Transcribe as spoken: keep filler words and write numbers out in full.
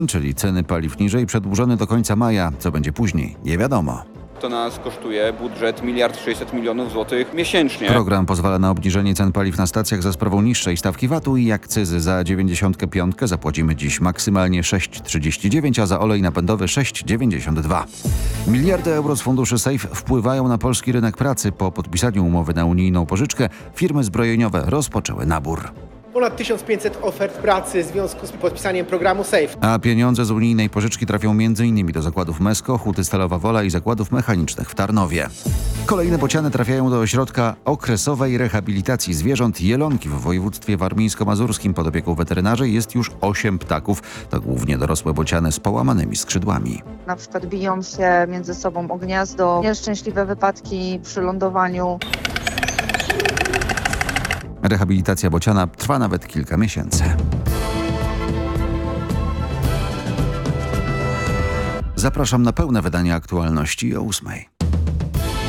czyli ceny paliw niżej, przedłużony do końca maja. Co będzie później, nie wiadomo. To nas kosztuje budżet miliard sześćset milionów złotych miesięcznie. Program pozwala na obniżenie cen paliw na stacjach za sprawą niższej stawki vatu i akcyzy. Za dziewięćdziesiątkę pięć zapłacimy dziś maksymalnie sześć przecinek trzydzieści dziewięć, a za olej napędowy sześć przecinek dziewięćdziesiąt dwa. Miliardy euro z funduszy Safe wpływają na polski rynek pracy. Po podpisaniu umowy na unijną pożyczkę firmy zbrojeniowe rozpoczęły nabór. Ponad tysiąc pięćset ofert pracy w związku z podpisaniem programu SAFE. A pieniądze z unijnej pożyczki trafią między innymi do zakładów Mesko, Huty Stalowa Wola i zakładów mechanicznych w Tarnowie. Kolejne bociany trafiają do ośrodka okresowej rehabilitacji zwierząt Jelonki w województwie warmińsko-mazurskim. Pod opieką weterynarzy jest już osiem ptaków. To głównie dorosłe bociany z połamanymi skrzydłami. Na przykład biją się między sobą o gniazdo, nieszczęśliwe wypadki przy lądowaniu. Rehabilitacja bociana trwa nawet kilka miesięcy. Zapraszam na pełne wydanie aktualności o ósmej.